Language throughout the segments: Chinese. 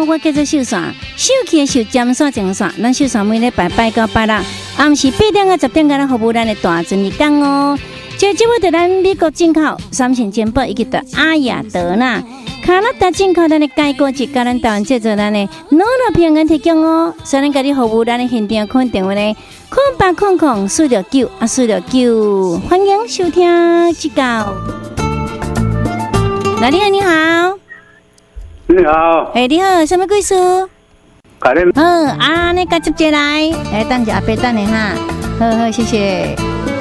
我叫做秀线，秀气的秀，尖线正线。咱秀线每礼拜到拜六，暗时8点到10点，咱服务咱的大尊日讲哦。这节目在咱美国进口三线煎饼以及的阿雅德纳、加拿大进口咱的芥果子，甲咱台湾制作咱的诺乐平安提供哦。所以咱家己服务咱的现场可电话呢，0800-469-469，欢迎收听指教。那你好，你好。 你好， 你好，什么故事？ 快点。 你赶接接来，等一下阿伯等你哈。好，谢谢。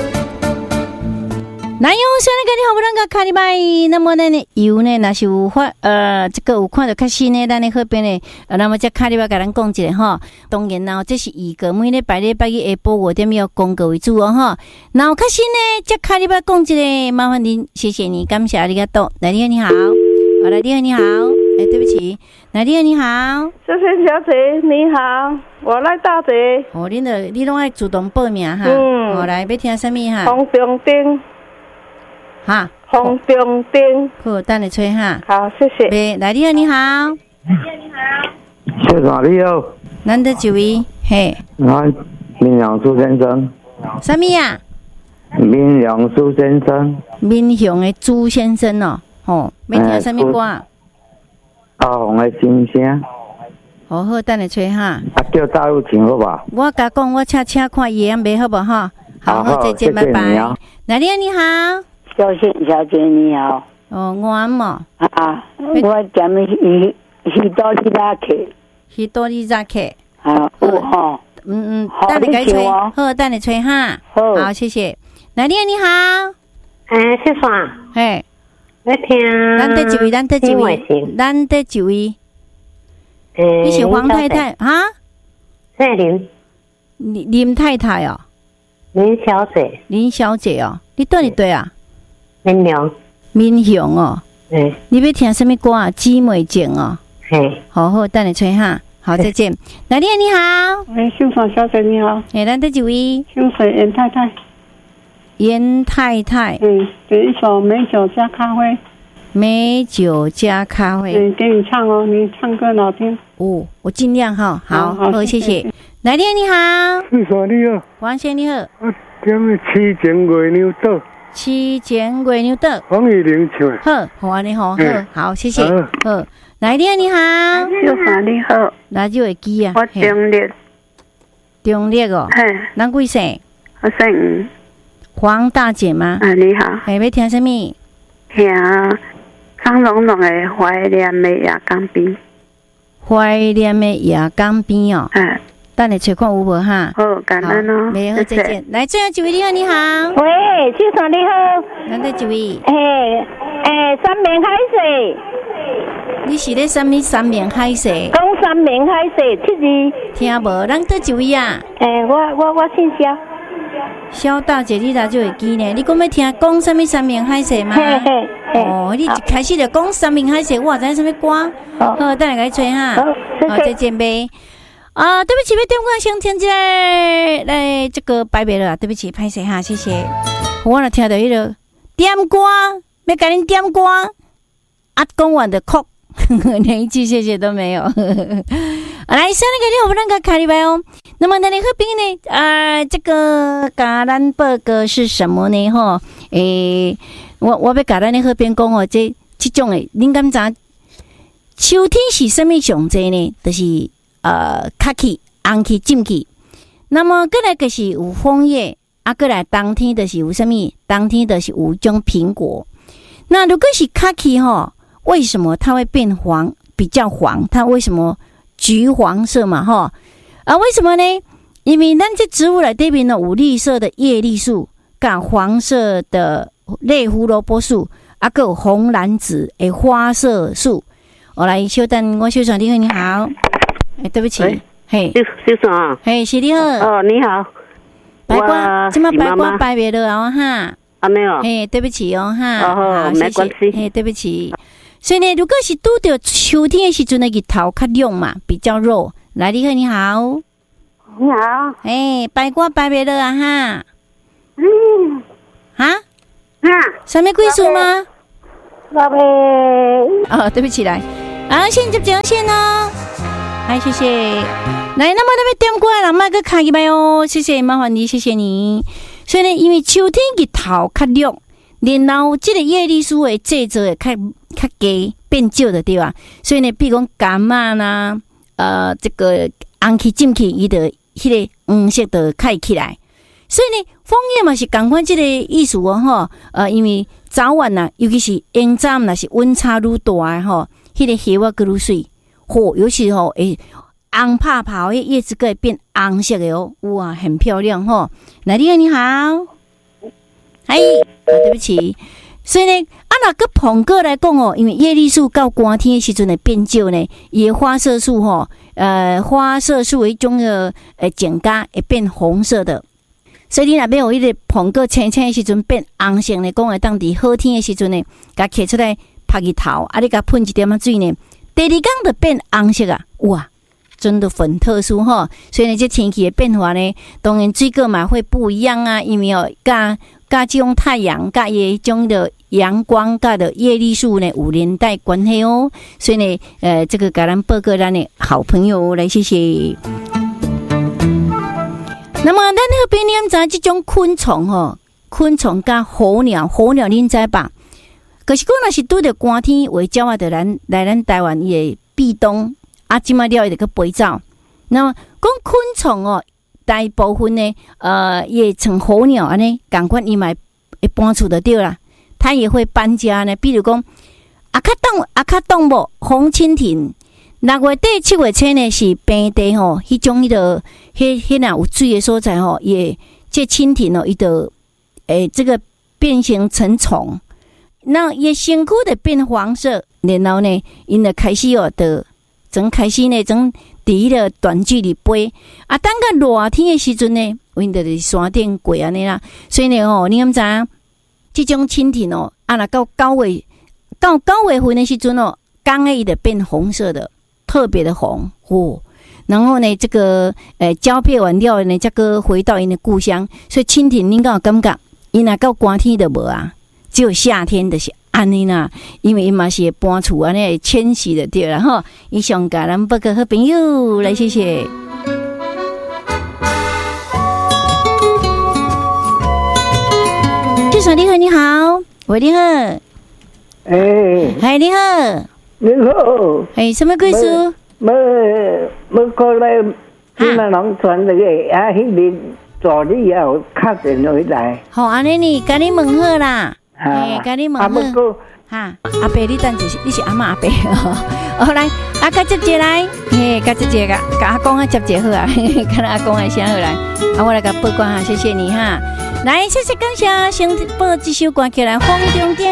那有说那个你好不能个卡里拜，那么呢油呢那是有发这个有看到较新呢，咱的那边呢，那么这卡里拜甲咱讲一下哈。当然啦，这是一个每礼拜一下晡5点要公告为主哦哈。然后较新呢，这卡里拜讲一下，麻烦您，谢谢你，感谢阿里嘎多。来你好，你好，来你好，你好。对不起，来你好，你好， 谢谢小姐，你好，我来打者。 你拢爱主动报名哈。来要听什么哈？ 洪中丁。 哈， 洪中丁。 好，等你吹哈。 好，谢谢。 来你好，你好。 谢长你好。 难得几位？嘿。 民良苏先生。 什么呀？ 民良苏先生。 民雄的朱先生哦，要听什么歌？ 阿红的心声。 好，等你吹哈。 叫大陆请好吧？ 我甲讲，我请看伊样袂好不好？好，再见，拜拜。来你好，你好。 小姐你好。 我嘛。 我讲你许多你咋客？ 许多你咋客？等你改吹，好，等你吹哈。好，谢谢。来你好，你好。 是啥？ 嘿。 我听。 咱得一位。你是黄太太啊？ 是林太太哦。 林小姐哦，你到底对啊？民雄哦。你要听什么歌啊？姊妹情哦。好，等你吹哈。好，再见。来，你好。 秀爽小姐你好。 咱得一位。 秀水严太太。 严太太。 点一首美酒加咖啡。 美酒加咖啡。 给你唱哦，你唱歌好听。 我尽量哈。好，谢谢。来，你好。 你好，你好。 王先你好。 我点的七前月牛岛。黄玉玲唱。 好，你好，好，谢谢。好，来，你好。 秀华你好。 哪就会记啊？ 我中立哦。咱几岁？ 我姓吴。 黄大姐吗？ 你好。 要听什么？ 听张龙龙的《怀念的夜港边》。 怀念的夜港边哦。等你找看有无哈？ 好，感恩哦。 没好，再见。来，最后一位你好，你好。 喂，秀爽你好。 咱得一位。 三面海水。 你是咧什么三面海水？ 讲三面海水7字。 听无？咱得一位啊。 我姓肖。 肖大姐，你哪就会记呢？你讲要听讲什么三面海水吗？你一开始就讲三面海水，我知什么歌？好，等下来吹哈。好，再见呗。对不起，要电话先听一下，来这个拜拜了，对不起，拍谁哈？谢谢。我若听到迄个点歌，要给恁点歌，讲完的哭，连一句谢谢都没有。来，上那个你好不能够卡里拜哦。那么那你喝冰呢？这个橄榄报告是什么呢？哈，我要橄榄的喝冰讲哦，这种的，恁敢知？秋天是什么上济呢？就是卡起、红起、浸起。那么过来就是有枫叶，过来冬天就是有什么？冬天就是有种苹果。那如果是卡起哈，为什么它会变黄？比较黄，它为什么橘黄色嘛？哈为什么呢？因为咱这植物里面呢有绿色的叶绿素，跟黄色的类胡萝卜素，还有红蓝紫的花色素。我来稍等，我小爽你好，你好。对不起，嘿， 秀爽， 嘿，是你好。 你好。 白瓜，今麦白瓜白袂了哦哈。 没有。 嘿，对不起哦哈。 好，没关系。 嘿，对不起。所以呢，如果是拄到秋天的时阵呢，日头较亮嘛，比较热。来，你好，你好。 你好。 白瓜白袂了啊哈。什么贵数吗？ 宝贝。 对不起，来，先接这条线哦。 来，谢谢。来，那么那边点过来了，麦克卡一麦哦，谢谢，麻烦你，谢谢你。所以呢，因为秋天日头较亮，然后这个叶绿素的制作会较低变少的对吧？所以呢，比如讲柑仔啦，这个红起浸起，伊的迄个黄色的开起来。所以呢，枫叶嘛是同款这个意思哦吼。因为早晚呐，尤其是阴早若是温差愈大的吼，迄个叶啊愈水，尤其吼红泡泡，迄叶子可以变红色的哦，哇，很漂亮吼。来，你好，哎，对不起。所以呢，若个捧个来讲哦，因为叶绿素到寒天的时阵会变少呢，伊的花色素吼，花色素的一种增加会变红色的。所以你若要有迄个捧个青青的时阵变红色呢，讲会当伫好天的时阵呢，甲摕出来晒日头，你甲喷一点仔水呢，第二天就变红色啊，哇！真的很特殊哈，所以呢，这天气的变化呢，当然水果嘛会不一样啊，因为甲这种太阳，甲伊种的阳光，甲的叶绿素呢有连带关系哦。所以呢，这个甲咱报告咱的好朋友来，谢谢。那么咱那边你知这种昆虫吼，昆虫甲候鸟恁知吧？可是讲若是拄着寒天，为鸟啊，就来咱台湾伊的避冬。即摆了伊就去飞走。那么讲昆虫哦，大部分呢，也像候鸟安尼，赶快伊嘛会搬出就对啦。它也会搬家呢，比如讲阿卡动物红蜻蜓，6月底7月初呢是平地吼，迄种迄个迄若有水的所在吼，也这蜻蜓哦，伊就这个变形成虫，那伊身躯的变黄色，然后呢，因就开始哦的。从开始呢，从伫迄个短距离飞等到热天的时阵呢，因就是山顶过安尼啦。所以呢，你敢知影？这种蜻蜓哦，若到9月份的时阵哦，刚伊就变红色的，特别的红哦。然后呢，这个交配完了呢，才个回到因的故乡。所以蜻蜓，恁敢有感觉？伊若到寒天就无啊，只有夏天就是。安尼啦，因为伊嘛是搬厝安尼会迁徙的对啦吼。以上甲咱报告好朋友来，谢谢。至少你好，你好，喂，你好，嗨，你好， 你好， 什么故事？ 要过来你们农村那个迄边助理要敲电话来。 好，安尼你甲你问好啦。甲你问好，阿伯，你等一下，你是阿嬷阿伯哦。好来，甲接接来，甲接接甲阿公接接好啊，看阿公的声好来，我来甲报告哈，谢谢你哈。来，谢谢感谢，先播这首歌曲来，风中点。